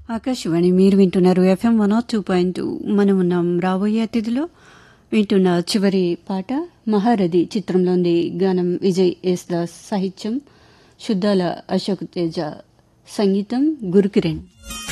ఆకాశవాణి మీరు వింటున్నారు ఎఫ్ఎం 102.2. మనం ఉన్నాం రాబోయే అతిథిలో. వింటున్న చివరి పాట మహారథి చిత్రంలోని గానం విజయ్ యేసుదాస్, సాహిత్యం శుద్ధాల అశోక్ తేజ, సంగీతం గురుకిరణ్.